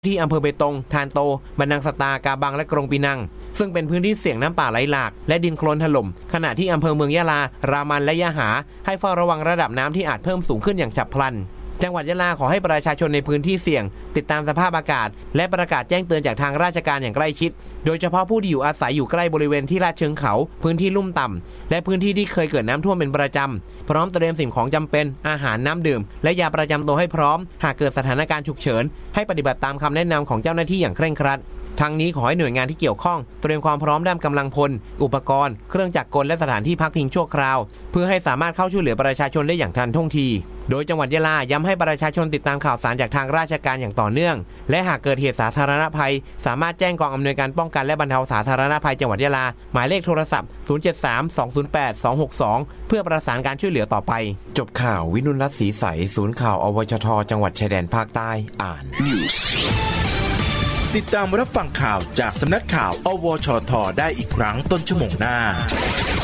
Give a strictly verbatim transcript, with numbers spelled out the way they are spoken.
ที่อำเภอเบตงทานโตบันนังสตากาบังและกรงปีนังซึ่งเป็นพื้นที่เสี่ยงน้ำป่าไหลหลากและดินโคลนถล่มขณะที่อำเภอเมืองยะลารามันและยะหาให้เฝ้าระวังระดับน้ำที่อาจเพิ่มสูงขึ้นอย่างฉับพลันจังหวัดยะลาขอให้ประชาชนในพื้นที่เสี่ยงติดตามสภาพอากาศและประกาศแจ้งเตือนจากทางราชการอย่างใกล้ชิดโดยเฉพาะผู้ที่อยู่อาศัยอยู่ใกล้บริเวณที่ลาดเชิงเขาพื้นที่ลุ่มต่ำและพื้นที่ที่เคยเกิดน้ำท่วมเป็นประจำพร้อมเตรียมสิ่งของจำเป็นอาหารน้ำดื่มและยาประจำตัวให้พร้อมหากเกิดสถานการณ์ฉุกเฉินให้ปฏิบัติตามคำแนะนำของเจ้าหน้าที่อย่างเคร่งครัดทั้งนี้ขอให้หน่วยงานที่เกี่ยวข้องเตรียมความพร้อมด้านกำลังพลอุปกรณ์เครื่องจักรกลและสถานที่พักพิงชั่วคราวเพื่อให้สามารถเข้าช่วยเหลือประชาชนได้อย่างทันท่วงทีโดยจังหวัดยะลาย้ำให้ประชาชนติดตามข่าวสารจากทางราชการอย่างต่อเนื่องและหากเกิดเหตุสาธารณภัยสามารถแจ้งกองอำนวยการป้องกันและบรรเทาสาธารณภัยจังหวัดยะลาหมายเลขโทรศัพท์ศูนย์ เจ็ด สาม สอง ศูนย์ แปด สอง หก สองเพื่อประสานการช่วยเหลือต่อไปจบข่าววินุรัตน์ศรีใสศูนย์ข่าวอวชทจังหวัดชายแดนภาคใต้อ่านติดตามรับฟังข่าวจากสำนักข่าวอวชทได้อีกครั้งต้นชั่วโมงหน้า